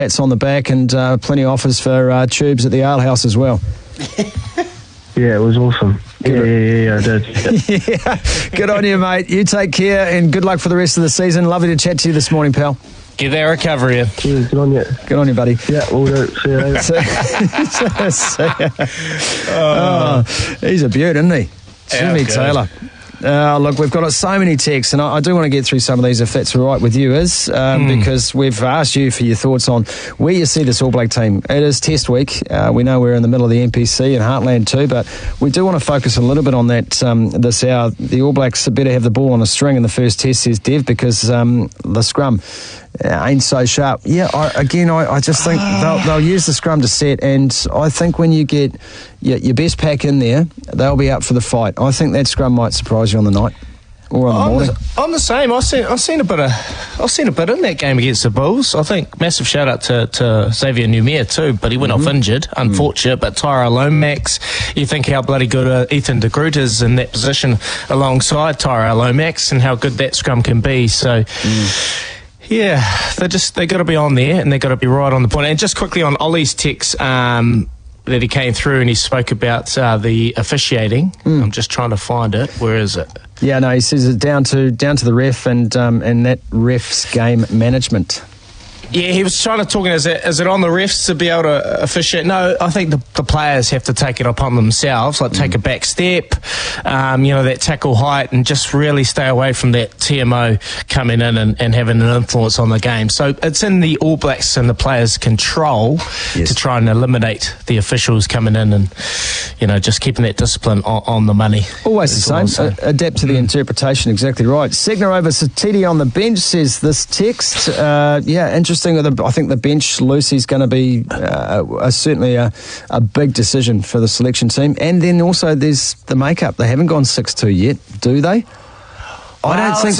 That's on the back, and plenty of offers for tubes at the Ale House as well. Yeah, it was awesome. Yeah, I did. Yeah, good on you, mate. You take care, and good luck for the rest of the season. Lovely to chat to you this morning, pal. Get that recovery in. Cheers, good on you. Good on you, buddy. Yeah, we'll do. See you later. See ya. He's a beaut, isn't he? Jimmy Taylor. Look, we've got so many texts, and I do want to get through some of these if that's all right with you, because we've asked you for your thoughts on where you see this All Black team. It is Test week. We know we're in the middle of the NPC and Heartland too, but we do want to focus a little bit on that this hour. The All Blacks better have the ball on a string in the first Test, says Dev, because the scrum ain't so sharp. Yeah, I just think they'll use the scrum to set, and I think when you get your best pack in there, they'll be up for the fight. I think that scrum might surprise you on the night or on the morning. I'm the same. I've seen a bit in that game against the Bulls. I think massive shout out to Xavier Numere too, but he went off injured, unfortunate. But Tyra Lomax, you think how bloody good Ethan de Groot is in that position alongside Tyra Lomax, and how good that scrum can be. So. Yeah, they got to be on there, and they got to be right on the point. And just quickly on Ollie's text that he came through, and he spoke about the officiating. I'm just trying to find it. Where is it? Yeah, no, he says it's down to the ref and that ref's game management. Yeah, he was trying to talk, is it on the refs to be able to officiate? No, I think the players have to take it upon themselves, like take a back step, that tackle height, and just really stay away from that TMO coming in and having an influence on the game. So it's in the All Blacks and the players' control to try and eliminate the officials coming in and, just keeping that discipline on the money. Always the same. Adapt to the interpretation, exactly right. Segner over Satiti on the bench, says this text. Interesting. I think the bench, Lucy's going to be certainly a big decision for the selection team. And then also there's the makeup. They haven't gone 6-2 yet, do they? I don't think